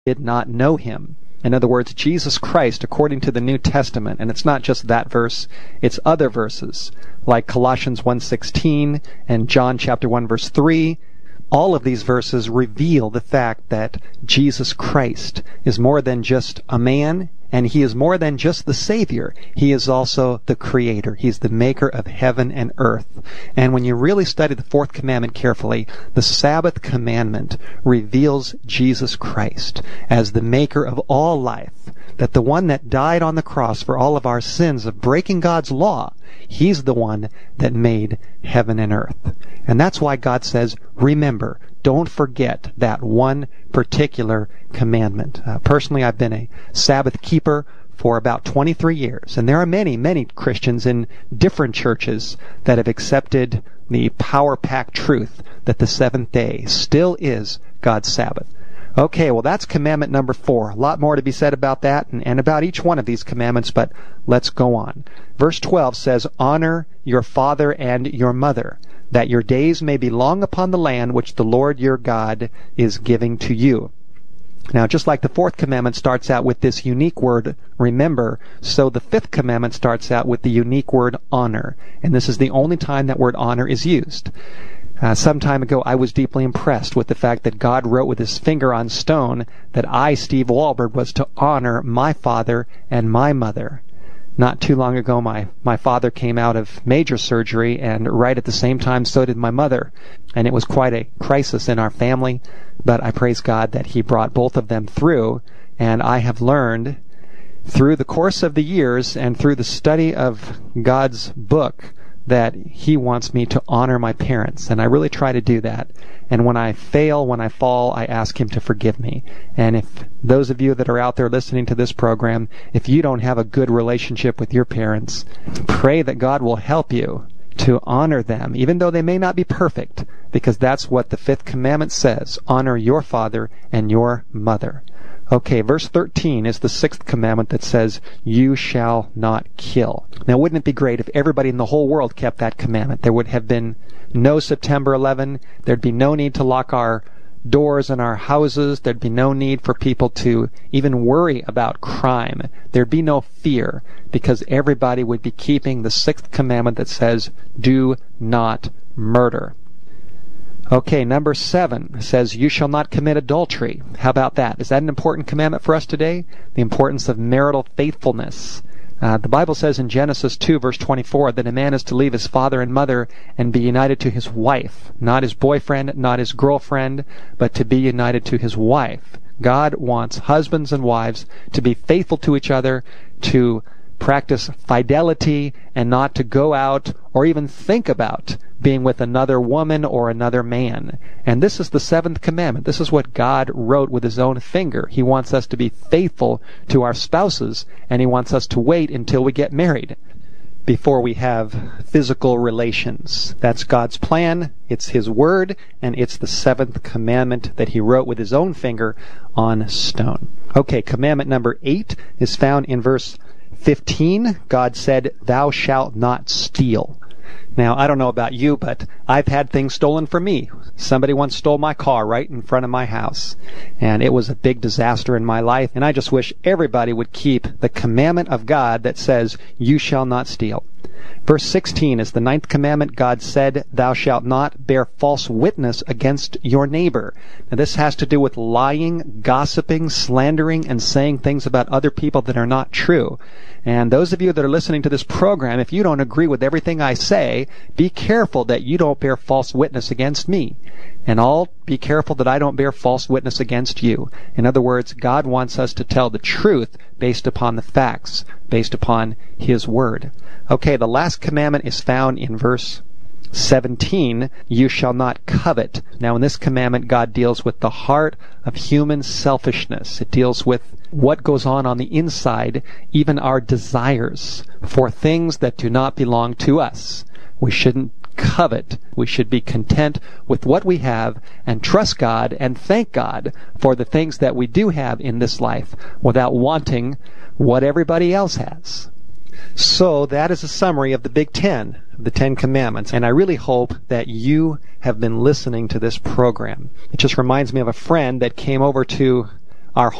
did not know him. In other words, Jesus Christ, according to the New Testament, and it's not just that verse, it's other verses, like Colossians 1:16 and John chapter 1 verse 3. All of these verses reveal the fact that Jesus Christ is more than just a man, and he is more than just the Savior. He is also the Creator. He's the maker of heaven and earth. And when you really study the fourth commandment carefully, the Sabbath commandment reveals Jesus Christ as the maker of all life, that the one that died on the cross for all of our sins of breaking God's law, he's the one that made heaven and earth. And that's why God says, remember, don't forget that one particular commandment. Personally, I've been a Sabbath keeper for about 23 years, and there are many, many Christians in different churches that have accepted the power-packed truth that the seventh day still is God's Sabbath. Okay, well that's commandment number 4. A lot more to be said about that and about each one of these commandments, but let's go on. Verse 12 says, honor your father and your mother, that your days may be long upon the land which the Lord your God is giving to you. Now, just like the fourth commandment starts out with this unique word, remember, so the fifth commandment starts out with the unique word honor. And this is the only time that word honor is used. Some time ago, I was deeply impressed with the fact that God wrote with his finger on stone that I, Steve Wahlberg, was to honor my father and my mother. Not too long ago, my father came out of major surgery, and right at the same time, so did my mother. And it was quite a crisis in our family, but I praise God that he brought both of them through, and I have learned through the course of the years and through the study of God's book that he wants me to honor my parents, and I really try to do that. And when I fail, when I fall, I ask him to forgive me. And if those of you that are out there listening to this program, if you don't have a good relationship with your parents, pray that God will help you to honor them, even though they may not be perfect, because that's what the fifth commandment says. Honor your father and your mother. Okay, verse 13 is the sixth commandment that says, you shall not kill. Now, wouldn't it be great if everybody in the whole world kept that commandment? There would have been no September 11. There'd be no need to lock our doors in our houses. There'd be no need for people to even worry about crime. There'd be no fear, because everybody would be keeping the sixth commandment that says, do not murder. Okay, number 7 says, you shall not commit adultery. How about that? Is that an important commandment for us today? The importance of marital faithfulness. The Bible says in Genesis 2, verse 24, that a man is to leave his father and mother and be united to his wife. Not his boyfriend, not his girlfriend, but to be united to his wife. God wants husbands and wives to be faithful to each other, to practice fidelity, and not to go out or even think about being with another woman or another man. And this is the seventh commandment. This is what God wrote with his own finger. He wants us to be faithful to our spouses, and he wants us to wait until we get married before we have physical relations. That's God's plan. It's his word, and it's the seventh commandment that he wrote with his own finger on stone. Okay, commandment number 8 is found in verse 15. God said, thou shalt not steal. Now, I don't know about you, but I've had things stolen from me. Somebody once stole my car right in front of my house, and it was a big disaster in my life, and I just wish everybody would keep the commandment of God that says, you shall not steal. Verse 16 is the 9th commandment. God said, thou shalt not bear false witness against your neighbor. Now, this has to do with lying, gossiping, slandering, and saying things about other people that are not true. And those of you that are listening to this program, if you don't agree with everything I say, be careful that you don't bear false witness against me. And I'll be careful that I don't bear false witness against you. In other words, God wants us to tell the truth based upon the facts, based upon his word. Okay, the last commandment is found in verse 17, you shall not covet. Now, in this commandment, God deals with the heart of human selfishness. It deals with what goes on the inside, even our desires for things that do not belong to us. We shouldn't covet. We should be content with what we have and trust God and thank God for the things that we do have in this life without wanting what everybody else has. So that is a summary of the Big Ten, the 10 Commandments, and I really hope that you have been listening to this program. It just reminds me of a friend that came over to our